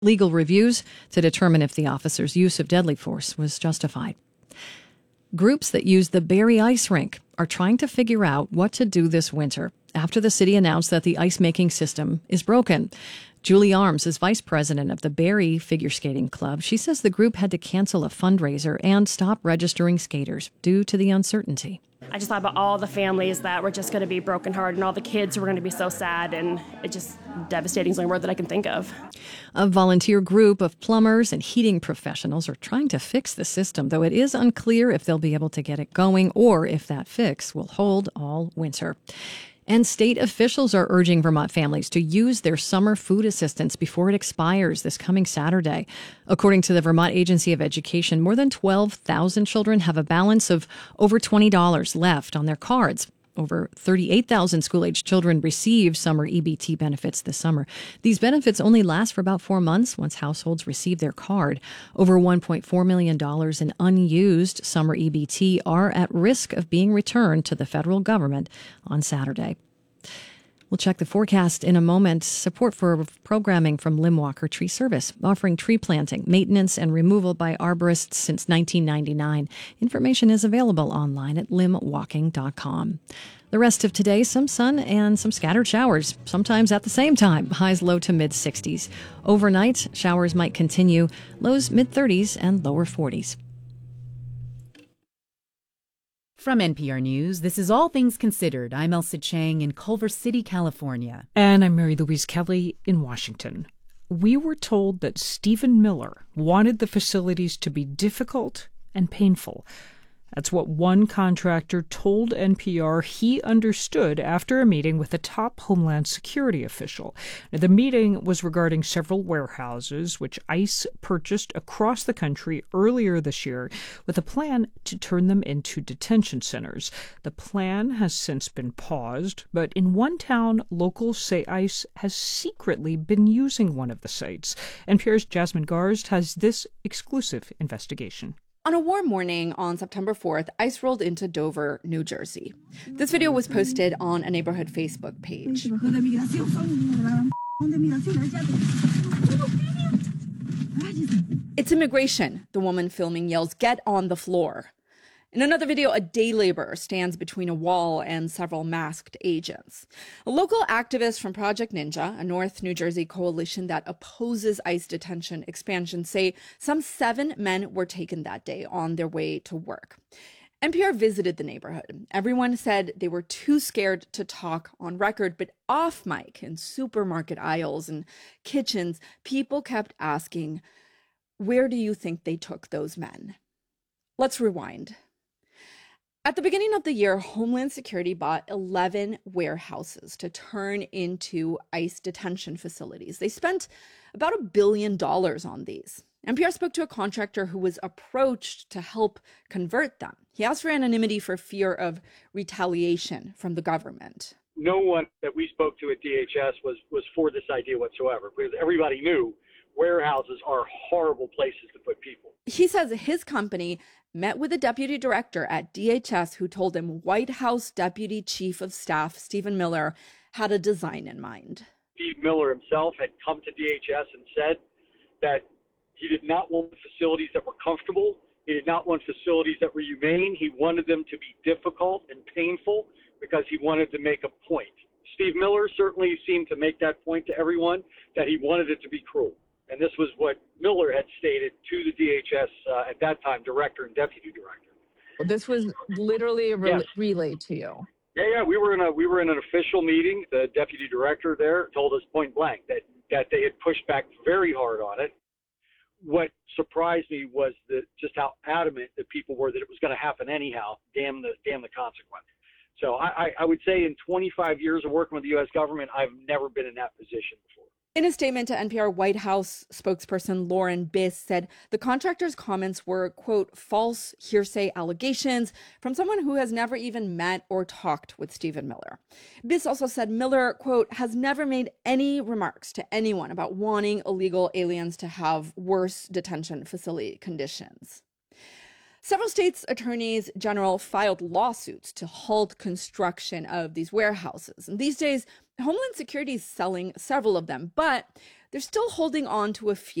legal reviews to determine if the officers' use of deadly force was justified. Groups that use the Barrie Ice Rink are trying to figure out what to do this winter after the city announced that the ice-making system is broken. Julie Arms is vice president of the Barrie Figure Skating Club. She says the group had to cancel a fundraiser and stop registering skaters due to the uncertainty. I just thought about all the families that were just going to be brokenhearted and all the kids who were going to be so sad, and it just devastating is the only word that I can think of. A volunteer group of plumbers and heating professionals are trying to fix the system, though it is unclear if they'll be able to get it going or if that fix will hold all winter. And state officials are urging Vermont families to use their summer food assistance before it expires this coming Saturday. According to the Vermont Agency of Education, more than 12,000 children have a balance of over $20 left on their cards. Over 38,000 school-aged children receive summer EBT benefits this summer. These benefits only last for about 4 months once households receive their card. Over $1.4 million in unused summer EBT are at risk of being returned to the federal government on Saturday. We'll check the forecast in a moment. Support for programming from Limwalker Tree Service, offering tree planting, maintenance, and removal by arborists since 1999. Information is available online at limwalking.com. The rest of today, some sun and some scattered showers, sometimes at the same time. Highs low to mid-60s. Overnight, showers might continue. Lows mid-30s and lower 40s. From NPR News, this is All Things Considered. I'm Elsa Chang in Culver City, California. And I'm Mary Louise Kelly in Washington. We were told that Stephen Miller wanted the facilities to be difficult and painful. That's what one contractor told NPR he understood after a meeting with a top Homeland Security official. Now, the meeting was regarding several warehouses which ICE purchased across the country earlier this year with a plan to turn them into detention centers. The plan has since been paused, but in one town, locals say ICE has secretly been using one of the sites. NPR's Jasmine Garsd has this exclusive investigation. On a warm morning on September 4th, ICE rolled into Dover, New Jersey. This video was posted on a neighborhood Facebook page. It's immigration, the woman filming yells, "Get on the floor." In another video, a day laborer stands between a wall and several masked agents. A local activist from Project Ninja, a North New Jersey coalition that opposes ICE detention expansion, say some 7 men were taken that day on their way to work. NPR visited the neighborhood. Everyone said they were too scared to talk on record, but off mic in supermarket aisles and kitchens, people kept asking, "Where do you think they took those men?" Let's rewind. At the beginning of the year, Homeland Security bought 11 warehouses to turn into ICE detention facilities. They spent about $1 billion on these. NPR spoke to a contractor who was approached to help convert them. He asked for anonymity for fear of retaliation from the government. No one that we spoke to at DHS was for this idea whatsoever, because everybody knew warehouses are horrible places to put people. He says his company met with a deputy director at DHS who told him White House Deputy Chief of Staff Stephen Miller had a design in mind. Steve Miller himself had come to DHS and said that he did not want facilities that were comfortable. He did not want facilities that were humane. He wanted them to be difficult and painful because he wanted to make a point. Steve Miller certainly seemed to make that point to everyone, that he wanted it to be cruel. And this was what Miller had stated to the DHS at that time, director and deputy director. This was literally a relay to you. Yeah. We were in an official meeting. The deputy director there told us point blank that they had pushed back very hard on it. What surprised me was just how adamant that people were that it was going to happen anyhow. Damn the consequence. So I would say in 25 years of working with the U.S. government, I've never been in that position before. In a statement to NPR, White House spokesperson Lauren Biss said the contractor's comments were, quote, false hearsay allegations from someone who has never even met or talked with Stephen Miller. Biss also said Miller, quote, has never made any remarks to anyone about wanting illegal aliens to have worse detention facility conditions. Several states' attorneys general filed lawsuits to halt construction of these warehouses. And these days, Homeland Security is selling several of them, but they're still holding on to a few.